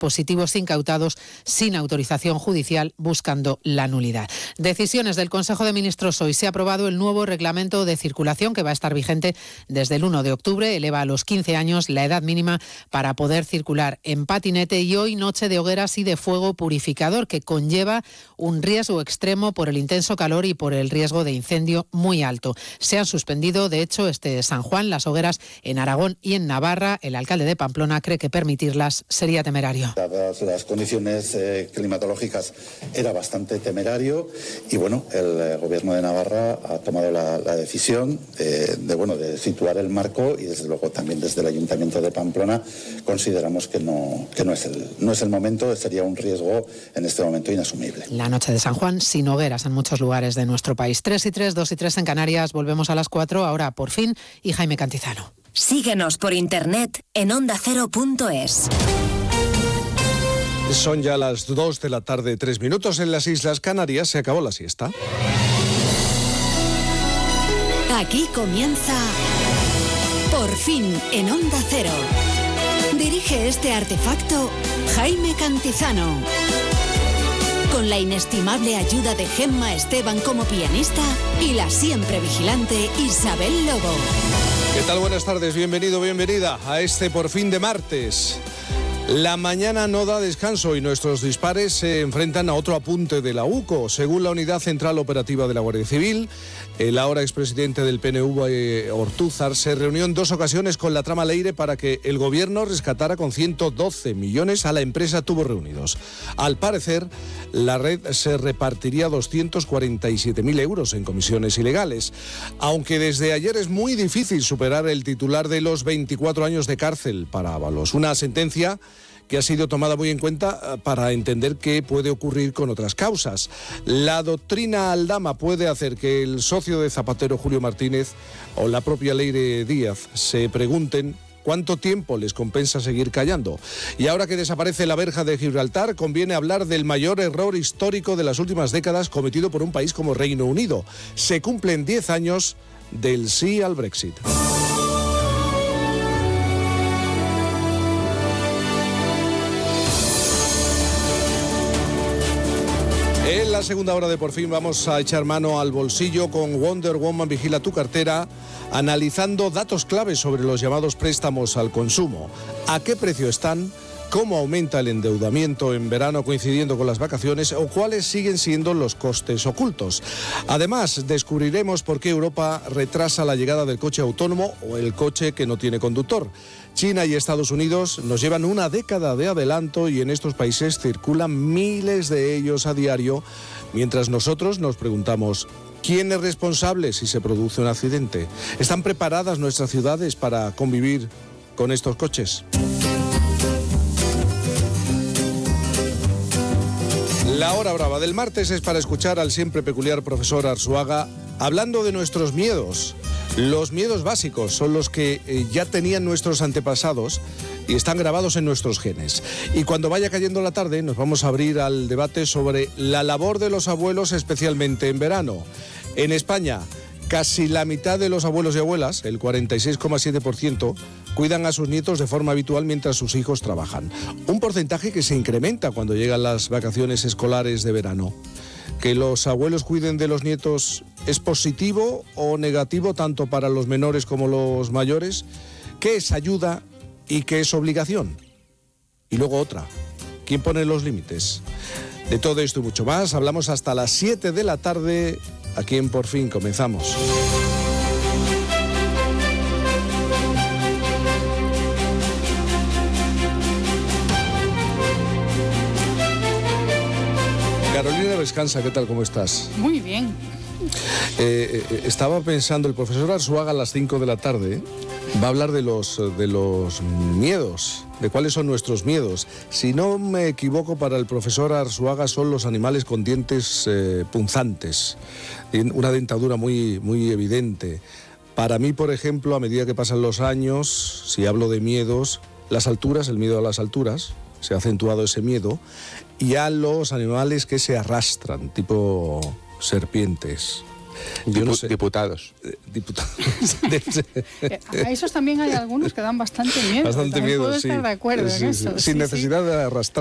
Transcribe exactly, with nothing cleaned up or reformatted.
positivos incautados sin autorización judicial, buscando la nulidad. Decisiones del Consejo de Ministros hoy. Se ha aprobado el nuevo reglamento de circulación que va a estar vigente desde el uno de octubre. Eleva a los quince años la edad mínima para poder circular en patinete, y hoy noche de hogueras y de fuego purificador, que conlleva un riesgo extremo por el intenso calor y por el riesgo de incendio muy alto. Se han suspendido, de hecho, este San Juan, las hogueras en Aragón y en Navarra. El alcalde de Pamplona cree que permitirlas sería temerario. Dadas las condiciones eh, climatológicas, era bastante temerario, y bueno, el eh, gobierno de Navarra ha tomado la, la decisión de, de, bueno, de situar el marco, y desde luego también desde el Ayuntamiento de Pamplona consideramos que no, que no es el, no es el momento, sería un riesgo en este momento inasumible. La noche de San Juan sin hogueras en muchos lugares de nuestro país. tres y tres, dos y tres en Canarias. Volvemos a las cuatro, ahora Por Fin y Jaime Cantizano. Síguenos por internet en onda cero punto es. Son ya las dos de la tarde, tres minutos en las Islas Canarias. Se acabó la siesta. Aquí comienza Por Fin en Onda Cero. Dirige este artefacto Jaime Cantizano, con la inestimable ayuda de Gemma Esteban como pianista y la siempre vigilante Isabel Lobo. ¿Qué tal? Buenas tardes, bienvenido, bienvenida a este Por Fin de martes. La mañana no da descanso y nuestros dispares se enfrentan a otro apunte de la UCO. Según la Unidad Central Operativa de la Guardia Civil, el ahora expresidente del P N V, Ortúzar, se reunió en dos ocasiones con la trama Leire para que el gobierno rescatara con ciento doce millones a la empresa Tubos Reunidos. Al parecer, la red se repartiría doscientos cuarenta y siete mil euros en comisiones ilegales. Aunque desde ayer es muy difícil superar el titular de los veinticuatro años de cárcel para Ábalos. Una sentencia que ha sido tomada muy en cuenta para entender qué puede ocurrir con otras causas. La doctrina Aldama puede hacer que el socio de Zapatero, Julio Martínez, o la propia Leire Díaz se pregunten cuánto tiempo les compensa seguir callando. Y ahora que desaparece la verja de Gibraltar, conviene hablar del mayor error histórico de las últimas décadas cometido por un país como Reino Unido. Se cumplen diez años del sí al Brexit. En la segunda hora de Por Fin vamos a echar mano al bolsillo con Wonder Woman Vigila tu Cartera, analizando datos claves sobre los llamados préstamos al consumo. ¿A qué precio están? ¿Cómo aumenta el endeudamiento en verano coincidiendo con las vacaciones? ¿O cuáles siguen siendo los costes ocultos? Además, descubriremos por qué Europa retrasa la llegada del coche autónomo o el coche que no tiene conductor. China y Estados Unidos nos llevan una década de adelanto y en estos países circulan miles de ellos a diario, mientras nosotros nos preguntamos, ¿quién es responsable si se produce un accidente? ¿Están preparadas nuestras ciudades para convivir con estos coches? La hora brava del martes es para escuchar al siempre peculiar profesor Arzuaga hablando de nuestros miedos. Los miedos básicos son los que eh, ya tenían nuestros antepasados y están grabados en nuestros genes. Y cuando vaya cayendo la tarde nos vamos a abrir al debate sobre la labor de los abuelos, especialmente en verano. En España, casi la mitad de los abuelos y abuelas, el cuarenta y seis coma siete por ciento, cuidan a sus nietos de forma habitual mientras sus hijos trabajan. Un porcentaje que se incrementa cuando llegan las vacaciones escolares de verano. ¿Que los abuelos cuiden de los nietos es positivo o negativo tanto para los menores como los mayores? ¿Qué es ayuda y qué es obligación? Y luego otra, ¿quién pone los límites? De todo esto y mucho más hablamos hasta las siete de la tarde, aquí en Por Fin. Comenzamos. Carolina Descansa, ¿qué tal? ¿Cómo estás? Muy bien. Eh, eh, estaba pensando, el profesor Arzuaga a las cinco de la tarde va a hablar de los, de los miedos, de cuáles son nuestros miedos. Si no me equivoco, para el profesor Arzuaga son los animales con dientes eh, punzantes, una dentadura muy, muy evidente. Para mí, por ejemplo, a medida que pasan los años, si hablo de miedos, las alturas, el miedo a las alturas, se ha acentuado ese miedo, y a los animales que se arrastran, tipo serpientes, Yo no Dipu- sé. Diputados. Eh, Diputados. A esos también hay algunos que dan bastante miedo. Bastante También miedo, puedo sí. estar de acuerdo Sí, en sí. eso. Sin sí, necesidad sí. de arrastrar